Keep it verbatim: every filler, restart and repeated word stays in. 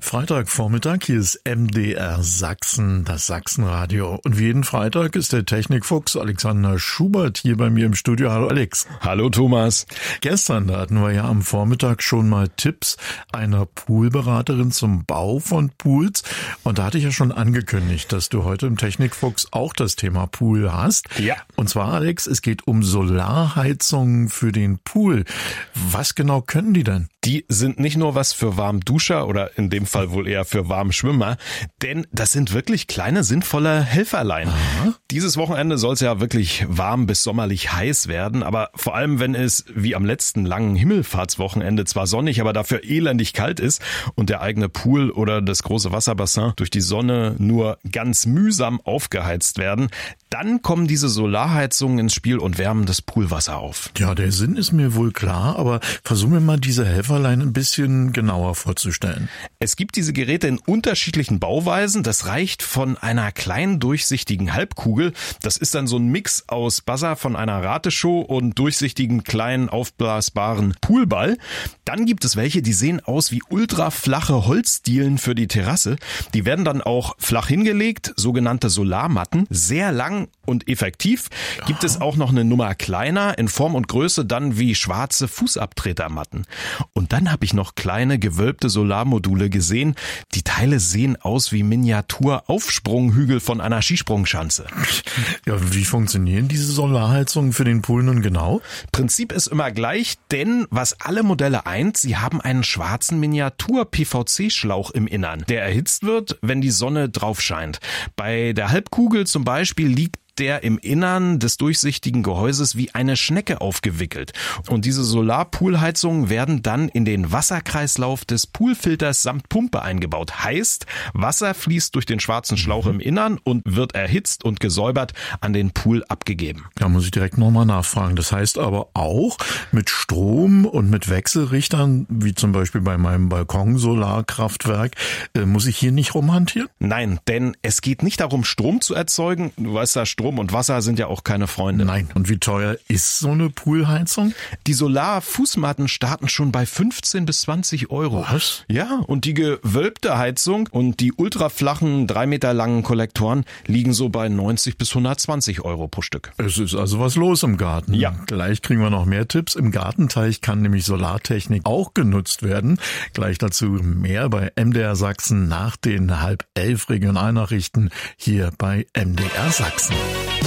Freitagvormittag, hier ist M D R Sachsen, das Sachsenradio. Und wie jeden Freitag ist der Technikfuchs Alexander Schubert hier bei mir im Studio. Hallo Alex. Hallo Thomas. Gestern, da hatten wir ja am Vormittag schon mal Tipps einer Poolberaterin zum Bau von Pools. Und da hatte ich ja schon angekündigt, dass du heute im Technikfuchs auch das Thema Pool hast. Ja. Und zwar, Alex, es geht um Solarheizungen für den Pool. Was genau können die denn? Die sind nicht nur was für Warmduscher oder in dem Fall wohl eher für Warmschwimmer, denn das sind wirklich kleine, sinnvolle Helferlein. Aha. Dieses Wochenende soll es ja wirklich warm bis sommerlich heiß werden, aber vor allem, wenn es wie am letzten langen Himmelfahrtswochenende zwar sonnig, aber dafür elendig kalt ist und der eigene Pool oder das große Wasserbassin durch die Sonne nur ganz mühsam aufgeheizt werden, dann kommen diese Solarheizungen ins Spiel und wärmen das Poolwasser auf. Ja, der Sinn ist mir wohl klar, aber versuch mir mal diese Helferlein ein bisschen genauer vorzustellen. Es gibt diese Geräte in unterschiedlichen Bauweisen. Das reicht von einer kleinen durchsichtigen Halbkugel. Das ist dann so ein Mix aus Buzzer von einer Rateshow und durchsichtigen kleinen aufblasbaren Poolball. Dann gibt es welche, die sehen aus wie ultraflache Holzdielen für die Terrasse. Die werden dann auch flach hingelegt, sogenannte Solarmatten, sehr lang und effektiv. Gibt es auch noch eine Nummer kleiner, in Form und Größe dann wie schwarze Fußabtretermatten. Und dann habe ich noch kleine gewölbte Solarmodule gesehen. Die Teile sehen aus wie Miniatur-Aufsprunghügel von einer Skisprungschanze. Ja, wie funktionieren diese Solarheizungen für den Pool nun genau? Prinzip ist immer gleich, denn was alle Modelle eint, sie haben einen schwarzen Miniatur-P V C-Schlauch im Innern, der erhitzt wird, wenn die Sonne drauf scheint. Bei der Halbkugel zum Beispiel liegt der im Innern des durchsichtigen Gehäuses wie eine Schnecke aufgewickelt. Und diese Solarpoolheizungen werden dann in den Wasserkreislauf des Poolfilters samt Pumpe eingebaut. Heißt, Wasser fließt durch den schwarzen Schlauch im Innern und wird erhitzt und gesäubert an den Pool abgegeben. Da muss ich direkt nochmal nachfragen. Das heißt aber auch mit Strom und mit Wechselrichtern, wie zum Beispiel bei meinem Balkon-Solarkraftwerk, äh, muss ich hier nicht rumhantieren? Nein, denn es geht nicht darum, Strom zu erzeugen. Du weißt ja, Strom und Wasser sind ja auch keine Freunde. Nein. Und wie teuer ist so eine Poolheizung? Die Solarfußmatten starten schon bei fünfzehn bis zwanzig Euro. Was? Ja, und die gewölbte Heizung und die ultraflachen, drei Meter langen Kollektoren liegen so bei neunzig bis hundertzwanzig Euro pro Stück. Es ist also was los im Garten. Ja. Gleich kriegen wir noch mehr Tipps. Im Gartenteich kann nämlich Solartechnik auch genutzt werden. Gleich dazu mehr bei M D R Sachsen nach den halb elf Regionalnachrichten hier bei M D R Sachsen.